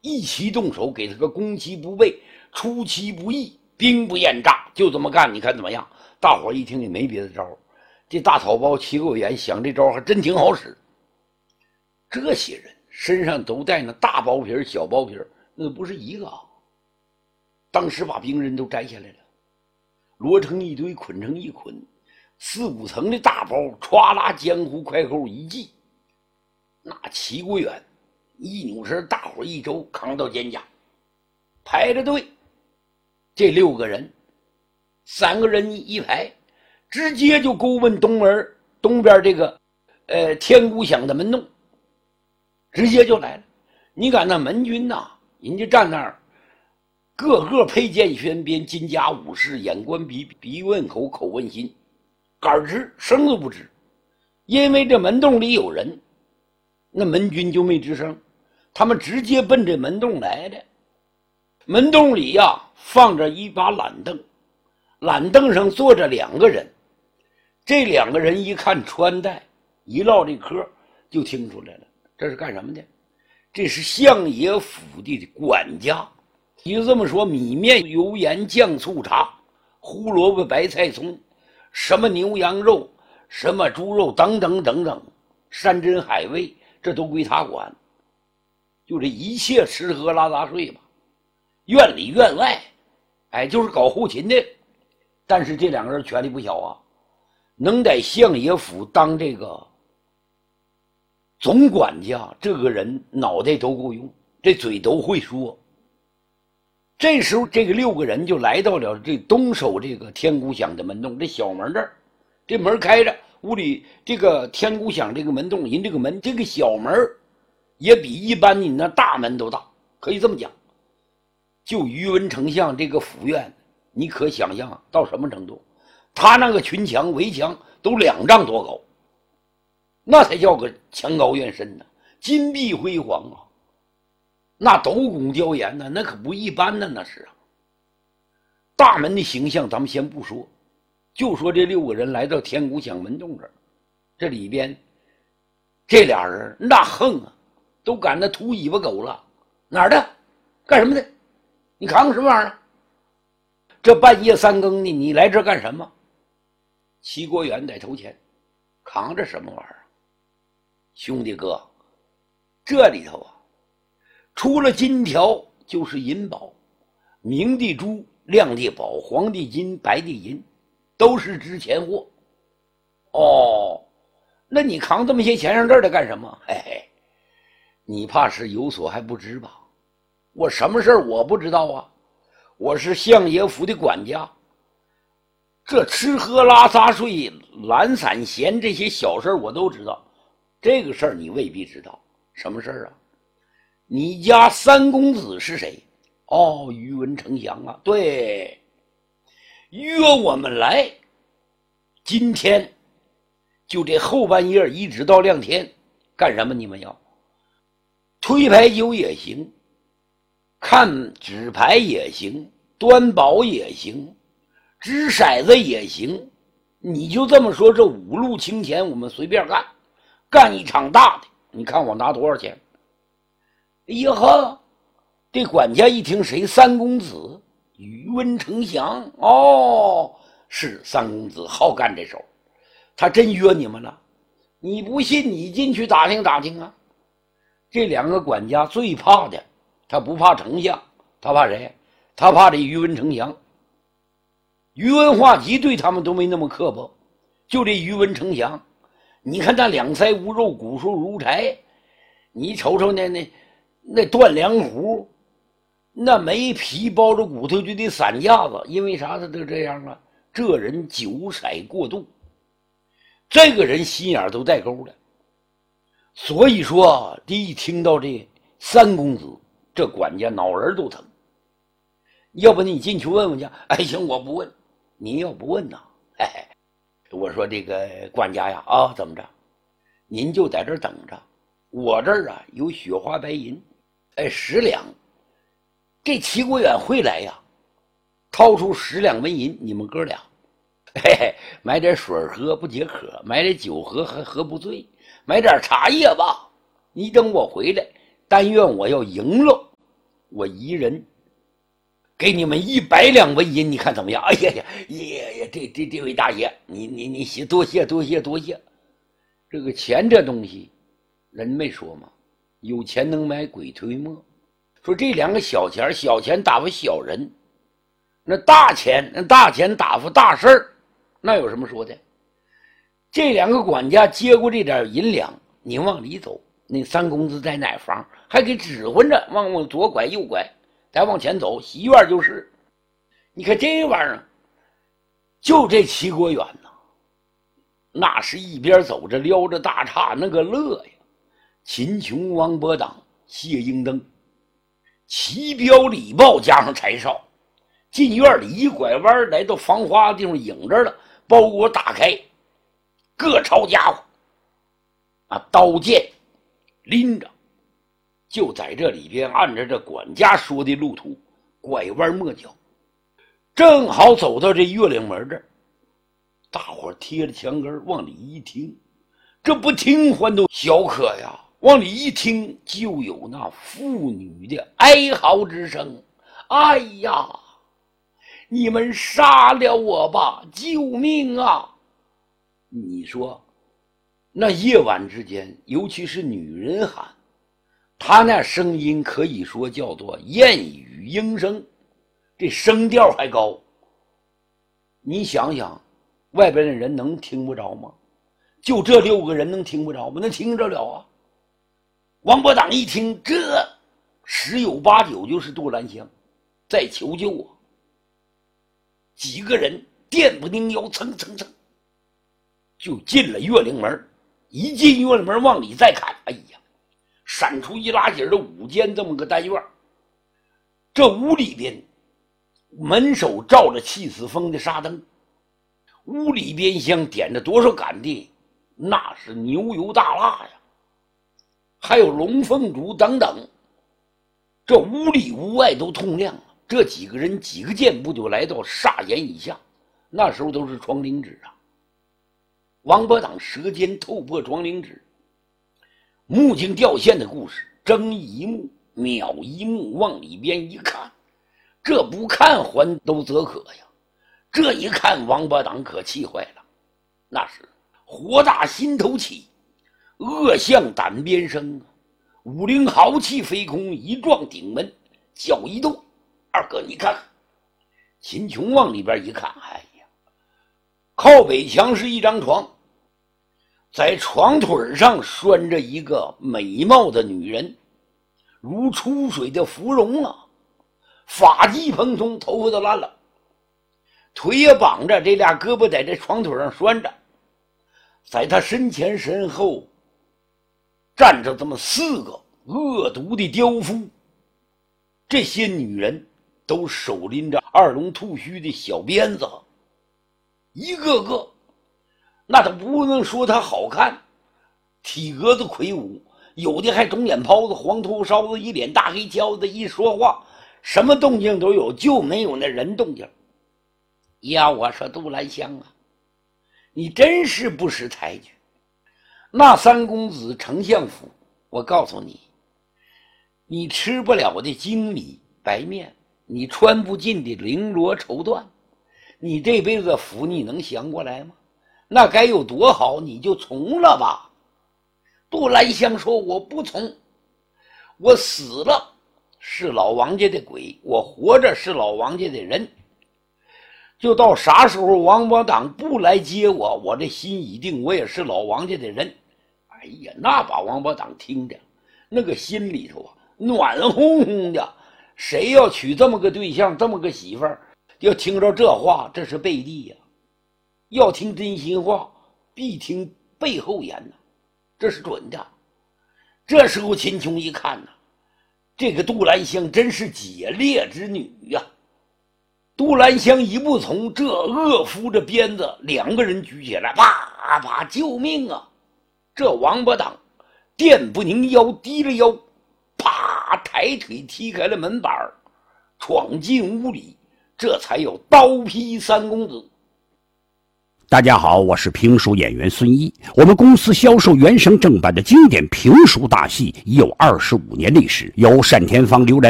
一齐动手，给他个攻其不备，出其不意，兵不厌诈，就这么干，你看怎么样？大伙一听也没别的招，这大草包齐国元想这招还真挺好使。这些人身上都带那大包皮小包皮，那不是一个啊。当时把兵刃都摘下来了，摞成一堆，捆成一捆，4、5层的大包，歘啦江湖快扣一系，那齐国远一扭身，大伙一周扛到肩胛，排着队。这6个人，3个人一排，直接就勾奔东边这个天鼓响的门洞，直接就来了。你看那门军呐，人家站那儿，个个佩剑悬鞭，金甲武士，眼观鼻，鼻问口，口问心，杆直声都不吱，因为这门洞里有人，那门军就没吱声，他们直接奔这门洞来的。门洞里呀，放着一把懒凳，懒凳上坐着2个人。这2个人一看穿戴，一唠这嗑，就听出来了，这是干什么的？这是相爷府的管家。也就这么说，米面油盐酱醋茶，胡萝卜白菜葱，什么牛羊肉，什么猪肉等等等等，山珍海味，这都归他管。就这一切吃喝拉撒睡吧，院里院外，就是搞后勤的。但是这2个人权力不小啊，能在相爷府当这个总管家，这个人脑袋都够用，这嘴都会说。这时候这个6个人就来到了这东首这个天鼓响的门洞，这小门这儿，这门开着，屋里这个天鼓响这个门洞，人这个门这个小门也比一般你那大门都大，可以这么讲。就于文丞相这个府院，你可想象到什么程度？他那个群墙围墙都2丈多高，那才叫个墙高院深呢，金碧辉煌啊，那斗拱雕檐呢，那可不一般呢，那是啊。大门的形象咱们先不说，就说这6个人来到天鼓响门洞这儿，这里边这俩人那横啊，都赶那秃尾巴狗了。哪儿的？干什么的？你扛个什么玩意儿？这半夜3更的，你来这干什么？齐国远在头前，扛着什么玩意儿？兄弟哥，这里头啊，除了金条就是银宝，明的珠，亮的宝，黄的金，白的银，都是值钱货。哦，那你扛这么些钱上这儿来干什么？嘿嘿，你怕是有所还不知吧？我什么事我不知道啊？我是相爷府的管家，这吃喝拉撒睡懒散闲这些小事我都知道，这个事儿你未必知道。什么事儿啊？你家3公子是谁？哦，于文丞相啊，对，约我们来，今天就这后半夜一直到亮天，干什么？你们要推牌九也行，看纸牌也行，端宝也行，掷骰子也行，你就这么说，这5路清钱我们随便干，干一场大的，你看我拿多少钱？哎呀呵，这管家一听谁3公子？于文丞相。哦，是3公子好干这手，他真约你们了。你不信你进去打听打听啊。这2个管家最怕的，他不怕丞相，他怕谁？他怕这于文丞相。于文化及对他们都没那么刻薄，就这于文丞相，你看那2腮无肉，骨瘦如柴，你瞅瞅那断梁胡，那没皮包着骨头就得散架子，因为啥他就这样啊？这人酒色过度，这个人心眼都带钩的。所以说一听到这3公子，这管家脑仁都疼。要不你进去问问去。哎，行，我不问。您要不问呐，我说这个管家呀，怎么着？您就在这儿等着，我这儿啊有雪花白银，10两。这齐国远会来呀，掏出10两纹银，你们哥俩，买点水喝不解渴，买点酒喝还喝不醉，买点茶叶吧。你等我回来，但愿我要赢了， 我一人给你们100两纹银，你看怎么样？哎呀呀，这位大爷，你多谢。这个钱这东西，人没说嘛，有钱能买鬼推磨。说这2个小钱打发小人，那大钱打发大事儿，那有什么说的？这2个管家接过这点银两，你往里走，那3公子在哪房，还给指挥着，往左拐右拐，再往前走，西院就是。你看这玩意儿，就这齐国远呐，那是一边走着撩着大叉那个乐呀。秦琼、王伯党、谢英登、齐彪、李豹加上柴少，进院里一拐弯，来到防花的地方，影着了，包裹打开，各抄家伙刀剑拎着，就在这里边按着这管家说的路途拐弯抹角，正好走到这月亮门这儿。大伙贴着墙根往里一听，这不听还都小可呀，往里一听就有那妇女的哀嚎之声。哎呀，你们杀了我吧，救命啊！你说那夜晚之间，尤其是女人喊，她那声音可以说叫做燕语莺声，这声调还高。你想想，外边的人能听不着吗？就这6个人能听不着吗？那听着了啊。王伯党一听，这10有8九就是杜兰香在求救啊。几个人电不拧腰，蹭就进了月灵门。一进月灵门往里再看，哎呀，闪出一拉紧的5间这么个单院。这屋里边门首照着气死风的纱灯，屋里边厢点着多少杆的，那是牛油大蜡呀，还有龙凤烛等等。这屋里屋外都通亮了。这几个人几个箭步就来到煞檐以下，那时候都是窗棂纸啊。王伯党舌尖透破窗棂纸，目睛掉线的故事，睁一目秒一目，往里边一看，这不看还都则可呀，这一看王伯党可气坏了，那是火大心头起，恶向胆边生啊！武陵豪气飞空，一撞顶门，脚一动，二哥你看看。秦琼往里边一看，哎呀，靠北墙是一张床，在床腿上拴着一个美貌的女人，如出水的芙蓉啊，发髻蓬松，头发都烂了，腿也绑着，这俩胳膊在这床腿上拴着，在他身前身后站着这么4个恶毒的刁妇。这些女人都手拎着2龙吐须的小鞭子，一个个那都不能说她好看，体格子魁梧，有的还肿眼泡子，黄头烧子，一脸大黑胶子，一说话什么动静都有，就没有那人动静呀。我说杜兰香啊，你真是不识抬举。那3公子丞相府，我告诉你，你吃不了的精米白面，你穿不进的绫罗绸缎，你这辈子福你能降过来吗？那该有多好，你就从了吧。杜兰香说，我不从，我死了是老王家的鬼，我活着是老王家的人，就到啥时候王伯党不来接我，我这心已定，我也是老王家的人。哎呀，那把王伯党听着那个心里头啊暖烘烘的，谁要娶这么个对象，这么个媳妇儿，要听着这话，这是背地呀。要听真心话，必听背后言呐，这是准的。这时候秦琼一看呐，这个杜兰香真是解烈之女呀。杜兰香一不从，这恶夫这鞭子2个人举起来，啪啪，救命啊！这王八党电不拧腰，低着腰，啪抬腿踢开了门板，闯进屋里，这才有刀劈3公子。 大家好，我是评书演员孙一。我们公司销售原声正版的经典评书大戏已有25年历史，由单田芳、刘然